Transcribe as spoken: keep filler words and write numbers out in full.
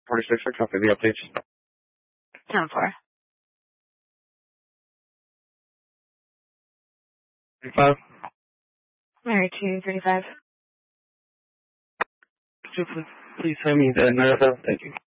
forty-six, I copy the updates. ten four. thirty-five. Mary two thirty-five. Please send me the narrative. Thank you.